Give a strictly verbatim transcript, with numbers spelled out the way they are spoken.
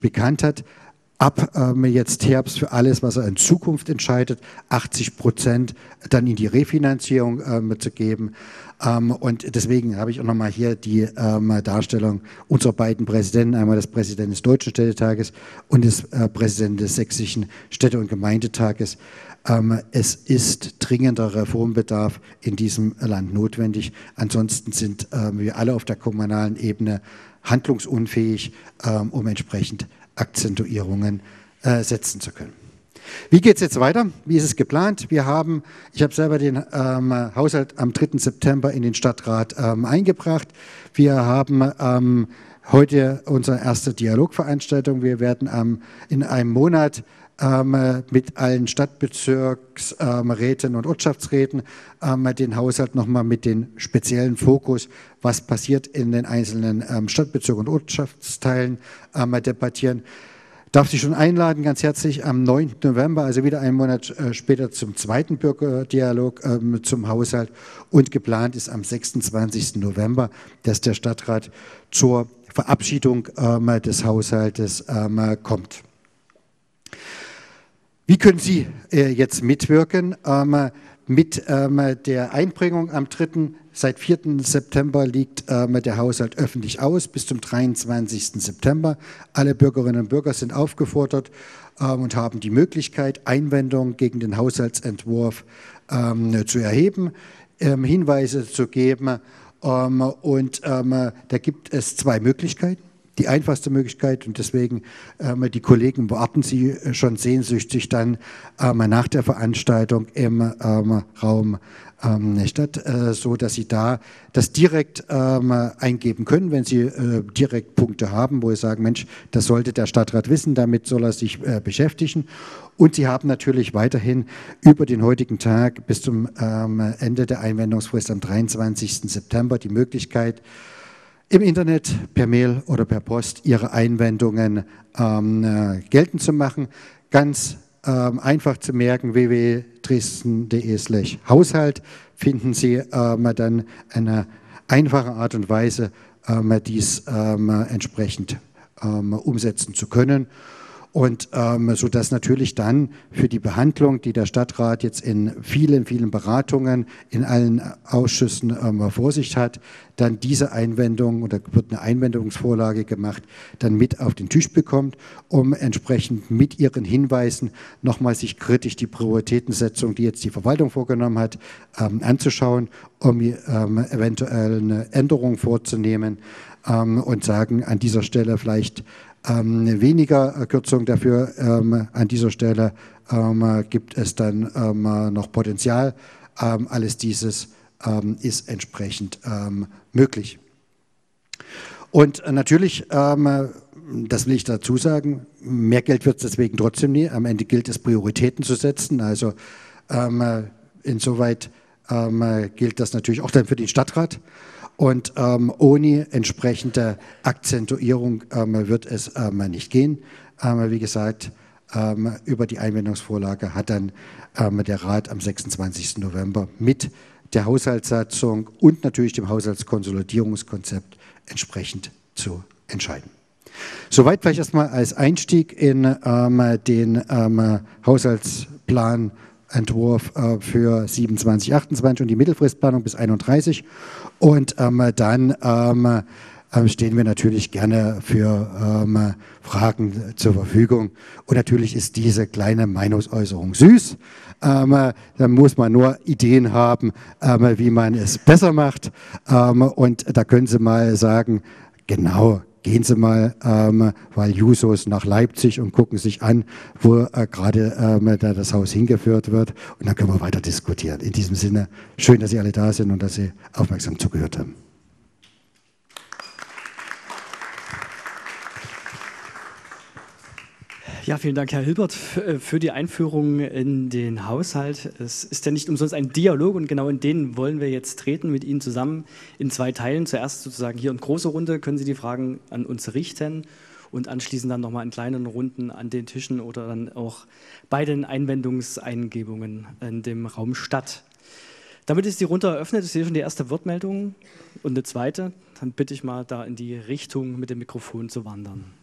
bekannt hat, ab ähm, jetzt Herbst für alles, was er in Zukunft entscheidet, achtzig Prozent dann in die Refinanzierung ähm, zu geben. Ähm, und deswegen habe ich auch nochmal hier die ähm, Darstellung unserer beiden Präsidenten, einmal des Präsidenten des Deutschen Städtetages und des äh, Präsidenten des Sächsischen Städte- und Gemeindetages. Ähm, es ist dringender Reformbedarf in diesem Land notwendig. Ansonsten sind ähm, wir alle auf der kommunalen Ebene handlungsunfähig, ähm, um entsprechend Akzentuierungen äh, setzen zu können. Wie geht es jetzt weiter? Wie ist es geplant? Wir haben, ich habe selber den ähm, Haushalt am dritten September in den Stadtrat ähm, eingebracht. Wir haben ähm, heute unsere erste Dialogveranstaltung. Wir werden ähm, in einem Monat ähm, mit allen Stadtbezirksräten ähm, und Ortschaftsräten ähm, den Haushalt nochmal mit dem speziellen Fokus, was passiert in den einzelnen ähm, Stadtbezirken und Ortschaftsteilen, ähm, debattieren. Darf Sie schon einladen, ganz herzlich, am neunten November, also wieder einen Monat äh, später, zum zweiten Bürgerdialog ähm, zum Haushalt. Und geplant ist am sechsundzwanzigsten November, dass der Stadtrat zur Verabschiedung ähm, des Haushaltes ähm, kommt. Wie können Sie äh, jetzt mitwirken? Ähm, mit ähm, der Einbringung am dritten Seit vierten September liegt ähm, der Haushalt öffentlich aus, bis zum dreiundzwanzigsten September. Alle Bürgerinnen und Bürger sind aufgefordert ähm, und haben die Möglichkeit, Einwendungen gegen den Haushaltsentwurf ähm, zu erheben, ähm, Hinweise zu geben. Ähm, und ähm, da gibt es zwei Möglichkeiten. Die einfachste Möglichkeit, und deswegen ähm, die Kollegen warten Sie schon sehnsüchtig dann ähm, nach der Veranstaltung im ähm, Raum ähm, Stadt, äh, so dass Sie da das direkt ähm, eingeben können, wenn Sie äh, direkt Punkte haben, wo Sie sagen, Mensch, das sollte der Stadtrat wissen, damit soll er sich äh, beschäftigen. Und Sie haben natürlich weiterhin über den heutigen Tag bis zum ähm, Ende der Einwendungsfrist am dreiundzwanzigsten September die Möglichkeit, im Internet, per Mail oder per Post Ihre Einwendungen ähm, äh, geltend zu machen. Ganz ähm, einfach zu merken, w w w punkt dresden punkt de slash Haushalt finden Sie ähm, dann eine einfache Art und Weise, ähm, dies ähm, entsprechend ähm, umsetzen zu können. Und ähm, so dass natürlich dann für die Behandlung, die der Stadtrat jetzt in vielen, vielen Beratungen in allen Ausschüssen ähm, vor sich hat, dann diese Einwendung oder wird eine Einwendungsvorlage gemacht, dann mit auf den Tisch bekommt, um entsprechend mit ihren Hinweisen nochmal sich kritisch die Prioritätensetzung, die jetzt die Verwaltung vorgenommen hat, ähm, anzuschauen, um ähm, eventuell eine Änderung vorzunehmen ähm, und sagen an dieser Stelle vielleicht, Ähm, weniger Kürzung dafür. Ähm, an dieser Stelle ähm, gibt es dann ähm, noch Potenzial. Ähm, alles dieses ähm, ist entsprechend ähm, möglich. Und äh, natürlich, ähm, das will ich dazu sagen, mehr Geld wird es deswegen trotzdem nie. Am Ende gilt es, Prioritäten zu setzen. Also ähm, insoweit ähm, gilt das natürlich auch dann für den Stadtrat. Und ähm, ohne entsprechende Akzentuierung ähm, wird es ähm, nicht gehen. Ähm, wie gesagt, ähm, über die Einwendungsvorlage hat dann ähm, der Rat am sechsundzwanzigsten November mit der Haushaltssatzung und natürlich dem Haushaltskonsolidierungskonzept entsprechend zu entscheiden. Soweit vielleicht erstmal als Einstieg in ähm, den ähm, Haushaltsplan Entwurf äh, für siebenundzwanzig, achtundzwanzig und die Mittelfristplanung bis einunddreißig. Und ähm, dann ähm, stehen wir natürlich gerne für ähm, Fragen zur Verfügung. Und natürlich ist diese kleine Meinungsäußerung süß. Ähm, da muss man nur Ideen haben, ähm, wie man es besser macht. Ähm, und da können Sie mal sagen, genau, gehen Sie mal, ähm, weil Jusos nach Leipzig und gucken sich an, wo äh, gerade ähm, da das Haus hingeführt wird. Und dann können wir weiter diskutieren. In diesem Sinne, schön, dass Sie alle da sind und dass Sie aufmerksam zugehört haben. Ja, vielen Dank, Herr Hilbert, für die Einführung in den Haushalt. Es ist ja nicht umsonst ein Dialog und genau in den wollen wir jetzt treten mit Ihnen zusammen in zwei Teilen. Zuerst sozusagen hier in großer Runde können Sie die Fragen an uns richten und anschließend dann nochmal in kleinen Runden an den Tischen oder dann auch bei den Einwendungseingebungen in dem Raum Stadt. Damit ist die Runde eröffnet. Ich sehe schon die erste Wortmeldung und eine zweite. Dann bitte ich mal da in die Richtung mit dem Mikrofon zu wandern.